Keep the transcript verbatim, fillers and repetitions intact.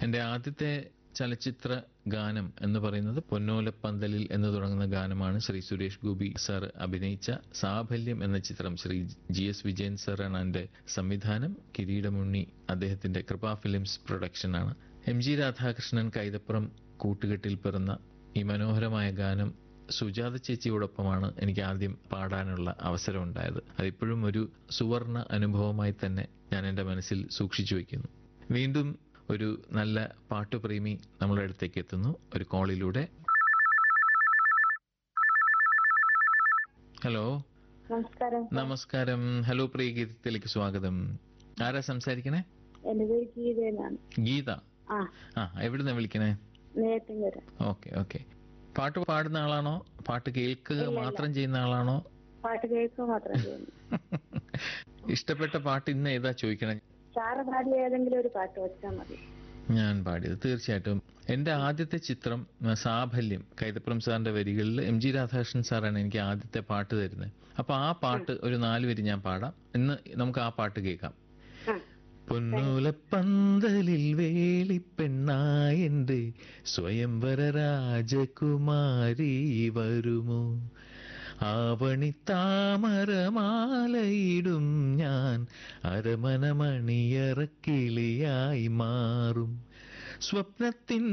എൻ്റെ ആദ്യത്തെ ചലച്ചിത്ര ഗാനം എന്ന് പറയുന്നത് പൊന്നോലപ്പന്തലിൽ എന്ന് തുടങ്ങുന്ന ഗാനമാണ്. ശ്രീ സുരേഷ് ഗോപി സാർ അഭിനയിച്ച സാഫല്യം എന്ന ചിത്രം. ശ്രീ ജി എസ് വിജയൻ സാറാണ് എൻ്റെ സംവിധാനം. കിരീടമുണ്ണി അദ്ദേഹത്തിന്റെ കൃപ films പ്രൊഡക്ഷനാണ്. M G Radhakrishnan Kaithapram കൂട്ടുകെട്ടിൽ പിറന്ന ഈ മനോഹരമായ ഗാനം സുജാത ചേച്ചിയോടൊപ്പമാണ് എനിക്ക് ആദ്യം പാടാനുള്ള അവസരം ഉണ്ടായത്. അതിപ്പോഴും ഒരു സുവർണ അനുഭവമായി തന്നെ ഞാൻ എൻ്റെ മനസ്സിൽ സൂക്ഷിച്ചു വയ്ക്കുന്നു. വീണ്ടും ഒരു നല്ല പാട്ടുപ്രേമി നമ്മുടെ അടുത്തേക്ക് എത്തുന്നു ഒരു കോളിലൂടെ. ഹലോ, നമസ്കാരം. നമസ്കാരം. ഹലോ, പ്രിയ ഗീതത്തിലേക്ക് സ്വാഗതം. ആരാ സംസാരിക്കണേ? എന്റെ പേര് ഗീതയാണ്. ഗീത. ആ ആ എവിടുന്നാ വിളിക്കണേ? നേരത്തെ ഓക്കെ ഓക്കെ. പാട്ട് പാടുന്ന ആളാണോ? പാട്ട് കേൾക്കുക ഇല്ല, ഇല്ല. മാത്രം ചെയ്യുന്ന ആളാണോ? പാട്ട് കേൾക്കുക മാത്രം ചെയ്യുന്നു. ഇഷ്ടപ്പെട്ട പാട്ട് ഇന്ന് ഏതാ ചോദിക്കണേ? സാറ് പാടിയ ഏതെങ്കിലും ഒരു പാട്ട് വെച്ചാൽ മതി. ഞാൻ പാടിയത് തീർച്ചയായിട്ടും എന്റെ ആദ്യത്തെ ചിത്രം സാഫല്യം, കൈതപ്പുറം സാറിന്റെ വരികളിൽ എം ജി രാധാകൃഷ്ണൻ സാറാണ് എനിക്ക് ആദ്യത്തെ പാട്ട് തരുന്നത്. അപ്പൊ ആ പാട്ട് ഒരു നാല് വരി ഞാൻ പാടാം. ഇന്ന് നമുക്ക് ആ പാട്ട് കേൾക്കാം. ആ, പൊന്നൂലപ്പന്തലിൽ വേളിപ്പെണ്ണായെന്റെ സ്വയംവര രാജകുമാരി വരുമോ, ആവണി താമരമാലയിടും ഞാൻ അരമന മണിയറക്കിളിയായി മാറും, സ്വപ്നത്തിൻ